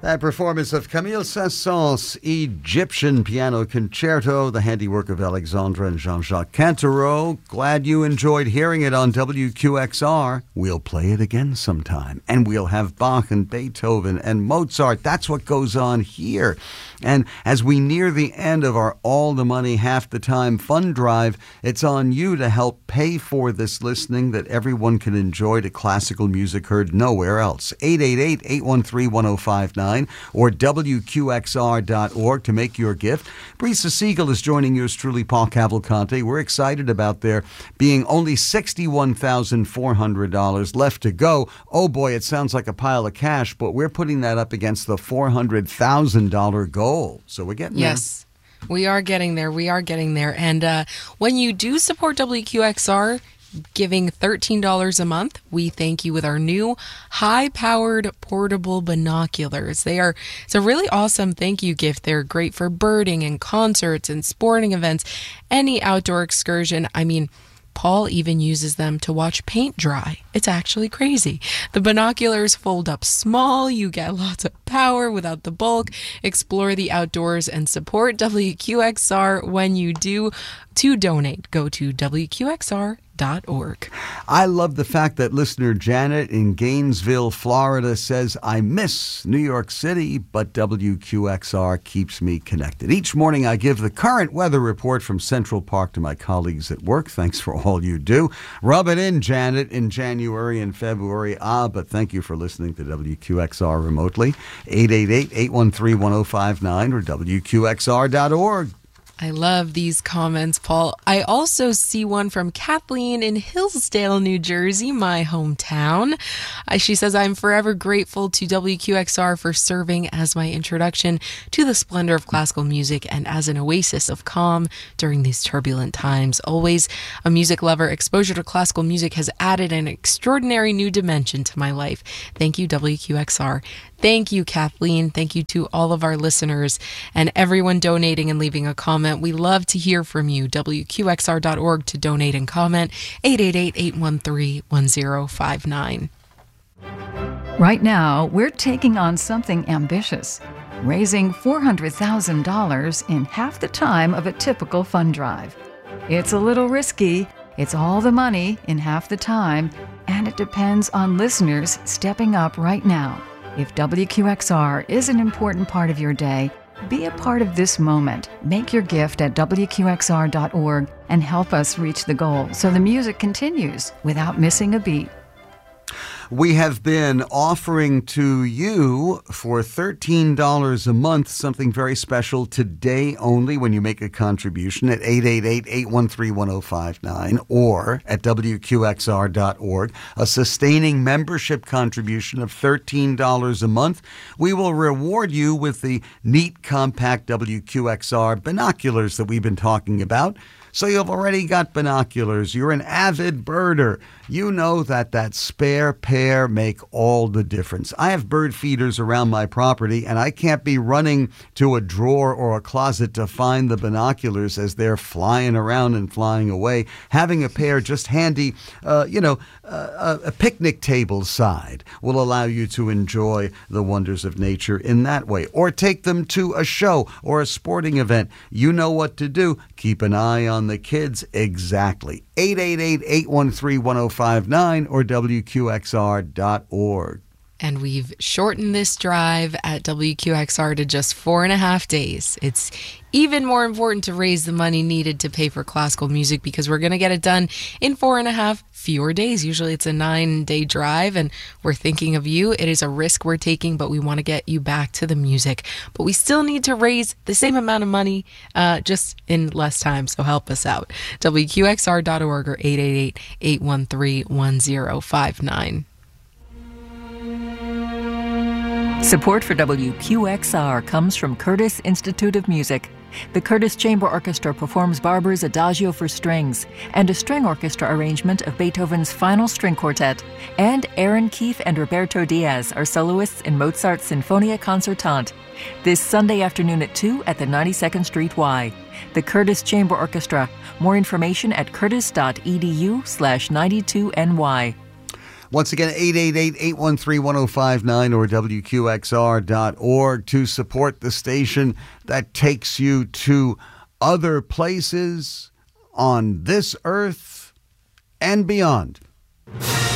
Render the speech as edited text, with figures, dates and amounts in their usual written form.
That performance of Camille Saint-Saëns' Egyptian Piano Concerto, the handiwork of Alexandre and Jean-Jacques Cantereau. Glad you enjoyed hearing it on WQXR. We'll play it again sometime. And we'll have Bach and Beethoven and Mozart. That's what goes on here. And as we near the end of our All the Money, Half the Time fund drive, it's on you to help pay for this listening that everyone can enjoy to classical music heard nowhere else. 888-813-1059 or WQXR.org to make your gift. Brisa Siegel is joining yours truly, Paul Cavalcante. We're excited about there being only $61,400 left to go. Oh boy, it sounds like a pile of cash, but we're putting that up against the $400,000 goal. So we're getting there. Yes, we are getting there. We are getting there. And when you do support WQXR, giving $13 a month, we thank you with our new high-powered portable binoculars. It's a really awesome thank you gift. They're great for birding and concerts and sporting events, any outdoor excursion. I mean, Paul even uses them to watch paint dry. It's actually crazy. The binoculars fold up small. You get lots of power without the bulk. Explore the outdoors and support WQXR when you do. To donate, go to WQXR.org. I love the fact that listener Janet in Gainesville, Florida says, I miss New York City, but WQXR keeps me connected. Each morning I give the current weather report from Central Park to my colleagues at work. Thanks for all you do. Rub it in, Janet, in January and February. But thank you for listening to WQXR remotely. 888-813-1059 or WQXR.org. I love these comments, Paul. I also see one from Kathleen in Hillsdale, New Jersey, my hometown. She says, I'm forever grateful to WQXR for serving as my introduction to the splendor of classical music and as an oasis of calm during these turbulent times. Always a music lover, exposure to classical music has added an extraordinary new dimension to my life. Thank you, WQXR. Thank you, Kathleen. Thank you to all of our listeners and everyone donating and leaving a comment. We love to hear from you. WQXR.org to donate and comment. 888-813-1059. Right now, we're taking on something ambitious, raising $400,000 in half the time of a typical fund drive. It's a little risky. It's all the money in half the time, and it depends on listeners stepping up right now. If WQXR is an important part of your day, be a part of this moment. Make your gift at WQXR.org and help us reach the goal so the music continues without missing a beat. We have been offering to you for $13 a month something very special today only when you make a contribution at 888-813-1059 or at WQXR.org. A sustaining membership contribution of $13 a month. We will reward you with the neat, compact WQXR binoculars that we've been talking about. So you've already got binoculars. You're an avid birder. You know that spare pair make all the difference. I have bird feeders around my property, and I can't be running to a drawer or a closet to find the binoculars as they're flying around and flying away. Having a pair just handy, a picnic table side will allow you to enjoy the wonders of nature in that way. Or take them to a show or a sporting event. You know what to do. Keep an eye on the kids. Exactly. 888-813-1059 or WQXR.org. And we've shortened this drive at WQXR to just 4.5 days. It's even more important to raise the money needed to pay for classical music because we're going to get it done in 4.5 fewer days. Usually it's a 9-day drive, and we're thinking of you. It is a risk we're taking, but we want to get you back to the music. But we still need to raise the same amount of money just in less time, so help us out. WQXR.org or 888-813-1059. Support for WQXR comes from Curtis Institute of Music. The Curtis Chamber Orchestra performs Barber's Adagio for strings and a string orchestra arrangement of Beethoven's Final String Quartet. And Aaron Keefe and Roberto Diaz are soloists in Mozart's Sinfonia Concertante. This Sunday afternoon at 2 at the 92nd Street Y. The Curtis Chamber Orchestra. More information at curtis.edu/92ny. Once again, 888-813-1059 or WQXR.org to support the station that takes you to other places on this earth and beyond.